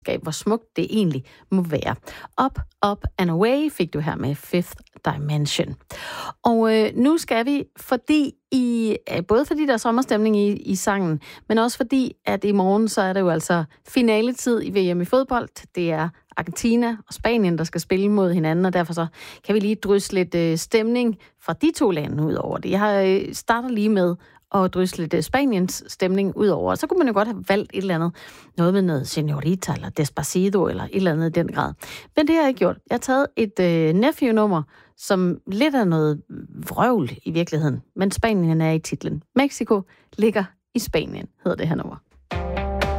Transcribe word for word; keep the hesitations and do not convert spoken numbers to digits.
hvor smukt det egentlig må være. Up, up and away fik du her med Fifth Dimension. Og øh, nu skal vi, fordi i, både fordi der er sommerstemning i, i sangen, men også fordi, at i morgen, så er det jo altså finaletid i V M i fodbold. Det er Argentina og Spanien, der skal spille mod hinanden, og derfor så kan vi lige drysse lidt øh, stemning fra de to lande ud over det. Jeg øh, starter lige med at drysse lidt øh, Spaniens stemning ud over. Så kunne man jo godt have valgt et eller andet, noget med noget Señorita eller Despacito eller et eller andet i den grad. Men det har jeg ikke gjort. Jeg har taget et øh, Nephew-nummer, som lidt er noget vrøvl i virkeligheden, men Spanien er i titlen. Mexico ligger i Spanien, hedder det her nummer.